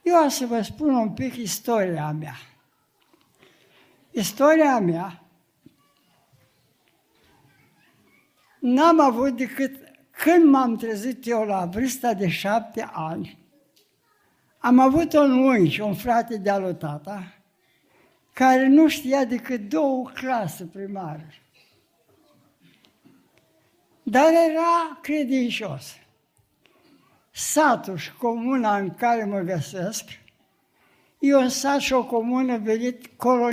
Eu o să vă spun un pic istoria mea. Istoria mea n-am avut decât când m-am trezit eu la vârsta de 7 ani. Am avut un unchi, un frate de-a lui tata, care nu știa decât 2 clase primare. Dar era credincios. Satul și comuna în care mă găsesc, e un sat și o comună venit colonial.